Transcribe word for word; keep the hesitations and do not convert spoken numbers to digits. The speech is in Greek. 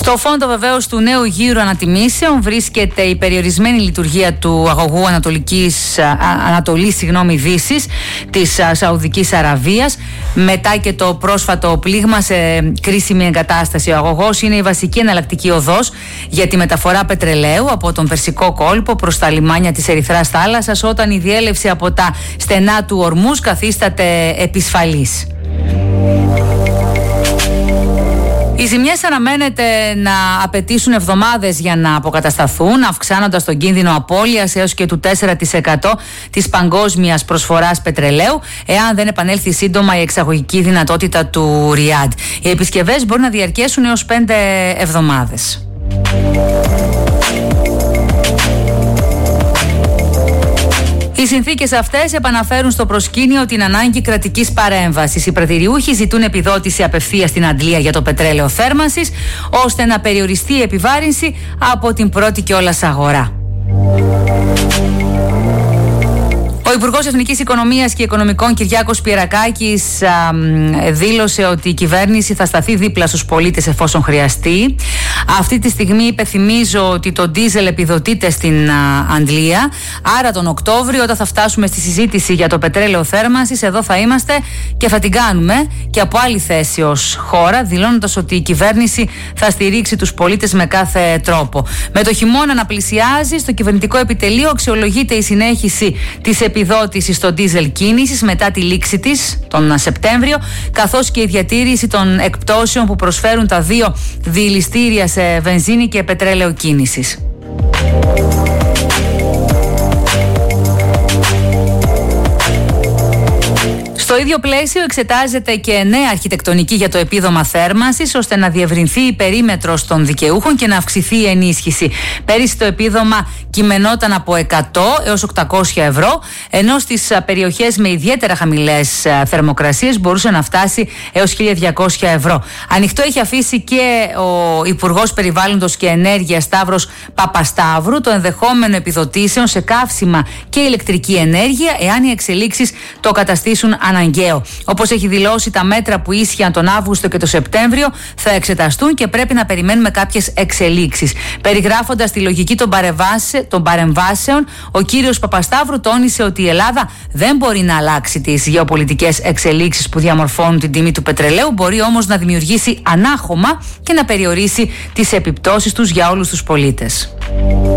Στο φόντο βεβαίως του νέου γύρου ανατιμήσεων βρίσκεται η περιορισμένη λειτουργία του αγωγού Ανατολικής, α, Ανατολής συγγνώμη, Δύσης της α, Σαουδικής Αραβίας, μετά και το πρόσφατο πλήγμα σε κρίσιμη εγκατάσταση. Ο αγωγός είναι η βασική εναλλακτική οδός για τη μεταφορά πετρελαίου από τον Περσικό κόλπο προς τα λιμάνια της Ερυθράς θάλασσας, όταν η διέλευση από τα στενά του Ορμούζ καθίσταται επισφαλής. Οι ζημιές αναμένεται να απαιτήσουν εβδομάδες για να αποκατασταθούν, αυξάνοντας τον κίνδυνο απώλειας έως και του τέσσερα τοις εκατό της παγκόσμιας προσφοράς πετρελαίου, εάν δεν επανέλθει σύντομα η εξαγωγική δυνατότητα του Ριάντ. Οι επισκευές μπορεί να διαρκέσουν έως πέντε εβδομάδες. Οι συνθήκες αυτές επαναφέρουν στο προσκήνιο την ανάγκη κρατικής παρέμβασης. Οι πρατηριούχοι ζητούν επιδότηση απευθείας στην Αντλία για το πετρέλαιο θέρμανσης, ώστε να περιοριστεί η επιβάρυνση από την πρώτη κιόλας αγορά. Ο Υπουργός Εθνικής Οικονομίας και Οικονομικών Κυριάκος Πιερακάκης α, δήλωσε ότι η κυβέρνηση θα σταθεί δίπλα στους πολίτες εφόσον χρειαστεί. Αυτή τη στιγμή υπενθυμίζω ότι το ντίζελ επιδοτείται στην α, Αντλία. Άρα τον Οκτώβριο, όταν θα φτάσουμε στη συζήτηση για το πετρέλαιο θέρμανσης, εδώ θα είμαστε και θα την κάνουμε και από άλλη θέση ως χώρα, δηλώνοντας ότι η κυβέρνηση θα στηρίξει τους πολίτες με κάθε τρόπο. Με το χειμώνα να πλησιάζει, στο κυβερνητικό επιτελείο αξιολογείται η συνέχιση της επιδότηση στο ντίζελ κίνησης μετά τη λήξη της τον Σεπτέμβριο, καθώς και η διατήρηση των εκπτώσεων που προσφέρουν τα δύο διηλιστήρια σε βενζίνη και πετρέλαιο κίνησης. Στο ίδιο πλαίσιο εξετάζεται και νέα αρχιτεκτονική για το επίδομα θέρμανσης, ώστε να διευρυνθεί η περίμετρος των δικαιούχων και να αυξηθεί η ενίσχυση. Πέρυσι το επίδομα κειμενόταν από εκατό έως οκτακόσια ευρώ, ενώ στις περιοχές με ιδιαίτερα χαμηλές θερμοκρασίες μπορούσε να φτάσει έως χίλια διακόσια ευρώ. Ανοιχτό έχει αφήσει και ο Υπουργός Περιβάλλοντος και Ενέργειας Σταύρος Παπασταύρου το ενδεχόμενο επιδοτήσεων σε καύσιμα και ηλεκτρική ενέργεια, εάν οι εξελίξεις το καταστήσουν αναγκαίο. Όπως έχει δηλώσει, τα μέτρα που ίσχυαν τον Αύγουστο και τον Σεπτέμβριο θα εξεταστούν και πρέπει να περιμένουμε κάποιες εξελίξεις. Περιγράφοντας τη λογική των, των παρεμβάσεων, ο κύριος Παπασταύρου τόνισε ότι η Ελλάδα δεν μπορεί να αλλάξει τις γεωπολιτικές εξελίξεις που διαμορφώνουν την τιμή του πετρελαίου, μπορεί όμως να δημιουργήσει ανάχωμα και να περιορίσει τις επιπτώσεις τους για όλους τους πολίτες.